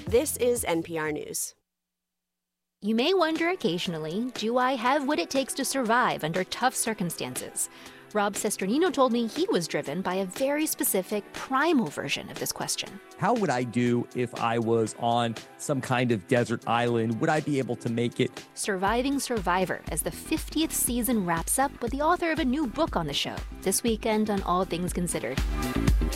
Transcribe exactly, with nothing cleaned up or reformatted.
This is N P R News. You may wonder occasionally, do I have what it takes to survive under tough circumstances? Rob Cesternino told me he was driven by a very specific primal version of this question. How would I do if I was on some kind of desert island? Would I be able to make it? Surviving Survivor, as the fiftieth season wraps up with the author of a new book on the show, this weekend on All Things Considered.